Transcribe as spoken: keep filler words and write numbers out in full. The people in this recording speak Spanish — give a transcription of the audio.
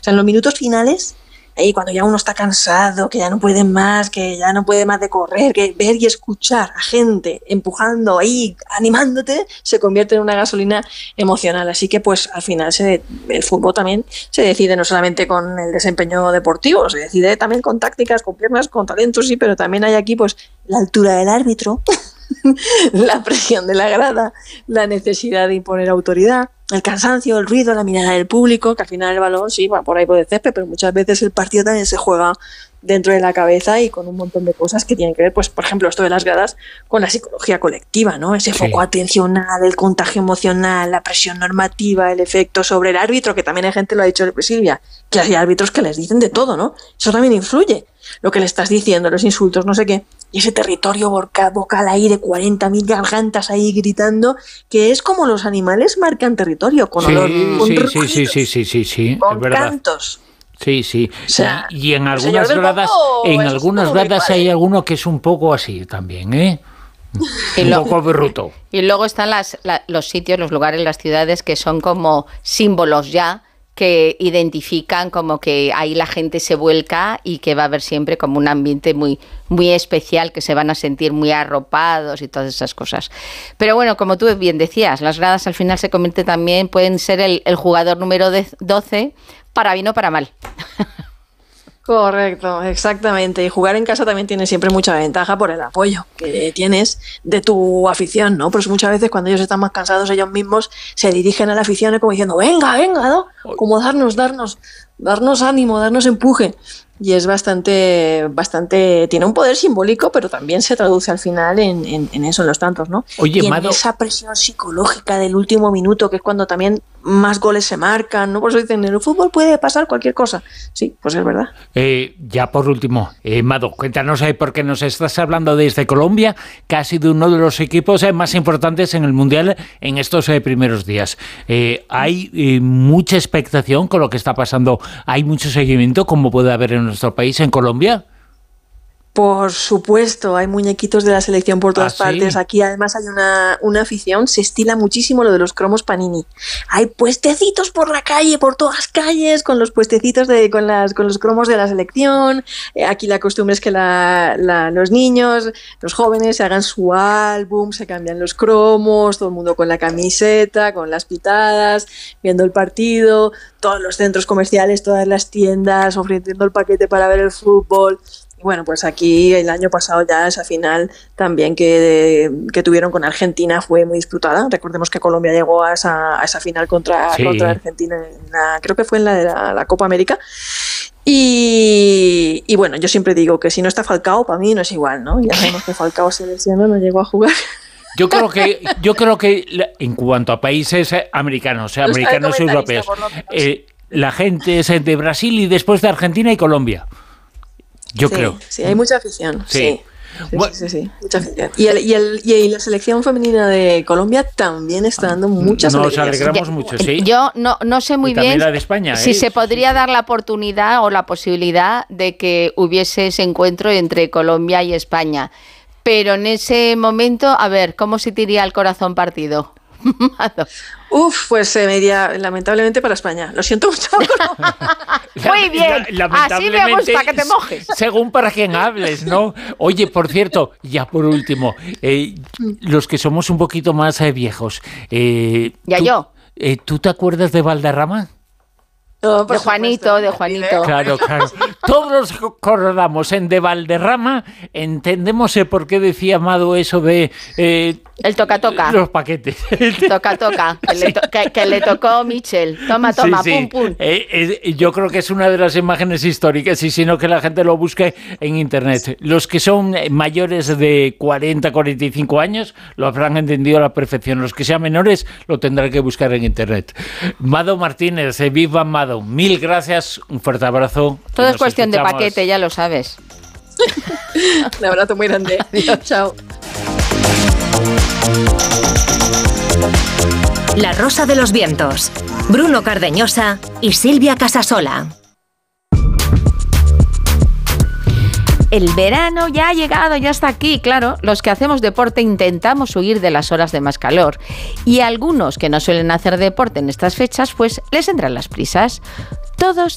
sea, en los minutos finales, ahí cuando ya uno está cansado, que ya no puede más, que ya no puede más de correr, que ver y escuchar a gente empujando ahí, animándote, se convierte en una gasolina emocional. Así que pues al final se, el fútbol también se decide no solamente con el desempeño deportivo, se decide también con tácticas, con piernas, con talentos, sí, pero también hay aquí pues la altura del árbitro, la presión de la grada, la necesidad de imponer autoridad, el cansancio, el ruido, la mirada del público, que al final el balón sí va por ahí por el césped, pero muchas veces el partido también se juega dentro de la cabeza y con un montón de cosas que tienen que ver, pues por ejemplo, esto de las gradas con la psicología colectiva, ¿no? Ese foco sí. atencional, el contagio emocional, la presión normativa, el efecto sobre el árbitro, que también hay gente, lo ha dicho Silvia, que hay árbitros que les dicen de todo, ¿no? Eso también influye. Lo que le estás diciendo, los insultos, no sé qué, y ese territorio boca, boca al aire, cuarenta mil gargantas ahí gritando, que es como los animales marcan territorio, con sí, olor, con sí, ruidos, sí, sí, sí, sí, sí, con es verdad. cantos. Sí, sí, o sea, y, y en algunas gradas, en algunas gradas hay alguno que es un poco así también, ¿eh? Y un lo, poco bruto. Y luego están las, la, los sitios, los lugares, las ciudades que son como símbolos ya, que identifican como que ahí la gente se vuelca y que va a haber siempre como un ambiente muy, muy especial, que se van a sentir muy arropados y todas esas cosas. Pero bueno, como tú bien decías, las gradas al final se convierten también, pueden ser el, el jugador número doce, para bien o para mal. Correcto, exactamente. Y jugar en casa también tiene siempre mucha ventaja por el apoyo que tienes de tu afición, ¿no? Pues muchas veces cuando ellos están más cansados, ellos mismos se dirigen a la afición como diciendo, venga, venga, ¿no? Como darnos, darnos, darnos ánimo, darnos empuje. Y es bastante, bastante, tiene un poder simbólico, pero también se traduce al final en, en, en eso, en los tantos, ¿no? Oye, y en Mado, esa presión psicológica del último minuto, que es cuando también más goles se marcan, ¿no? Por eso dicen, en el fútbol puede pasar cualquier cosa. Sí, pues es verdad. Eh, ya por último, eh, Mado, cuéntanos ahí, porque nos estás hablando desde Colombia, que ha sido uno de los equipos eh, más importantes en el Mundial en estos eh, primeros días. Eh, hay eh, mucha expectación con lo que está pasando, hay mucho seguimiento, como puede haber en nuestro país, en Colombia. Por supuesto, hay muñequitos de la selección por todas ¿Ah, partes. sí? Aquí además hay una, una afición, se estila muchísimo lo de los cromos Panini. Hay puestecitos por la calle, por todas las calles, con los puestecitos de, con las, con los cromos de la selección. Eh, aquí la costumbre es que la, la, los niños, los jóvenes se hagan su álbum, se cambian los cromos, todo el mundo con la camiseta, con las pitadas, viendo el partido, todos los centros comerciales, todas las tiendas ofreciendo el paquete para ver el fútbol. Y bueno, pues aquí el año pasado ya esa final también que, que tuvieron con Argentina fue muy disputada. Recordemos que Colombia llegó a esa, a esa final contra, sí. contra Argentina, en la, creo que fue en la de la, la Copa América. Y, y bueno, yo siempre digo que si no está Falcao, para mí no es igual, ¿no? Ya sabemos que Falcao se lesionó, no llegó a jugar. Yo creo que, yo creo que en cuanto a países americanos, eh, americanos y europeos, eh, la gente es de Brasil y después de Argentina y Colombia. Yo sí, creo. Sí, hay mucha afición. Sí. sí. Sí, bueno. sí, sí, sí, mucha afición. Y, el, y, el, y la selección femenina de Colombia también está dando muchas Nos alegrías. alegramos mucho, sí. Yo no, no sé muy y también bien la de España, si ¿eh? se podría dar la oportunidad o la posibilidad de que hubiese ese encuentro entre Colombia y España. Pero en ese momento, a ver, ¿cómo se te iría el corazón partido? Uf, pues se me iría lamentablemente para España. Lo siento mucho. Muy bien, la, así me gusta que te mojes. Según para quién hables, ¿no? Oye, por cierto, ya por último, eh, los que somos un poquito más eh, viejos. Eh, ya tú, yo. Eh, ¿Tú te acuerdas de Valderrama? No, de Juanito, supuesto. de Juanito. Claro, claro. Todos los acordamos en de Valderrama, entendemos el por qué decía Amado eso de... Eh, el toca-toca. Los paquetes. Toca-toca, que, sí. que, que le tocó Michel. Toma, toma, sí, sí. pum, pum. Eh, eh, yo creo que es una de las imágenes históricas y si no que la gente lo busque en internet. Los que son mayores de cuarenta, cuarenta y cinco años lo habrán entendido a la perfección. Los que sean menores lo tendrán que buscar en internet. Mado Martínez, eh, viva Mado. Mil gracias, un fuerte abrazo. Todo es cuestión escuchamos. de paquete, ya lo sabes. Un abrazo muy grande. Adiós. Chao. La Rosa de los Vientos. Bruno Cardeñosa y Silvia Casasola. El verano ya ha llegado, ya está aquí, claro. Los que hacemos deporte intentamos huir de las horas de más calor. Y algunos que no suelen hacer deporte en estas fechas, pues les entran las prisas. Todos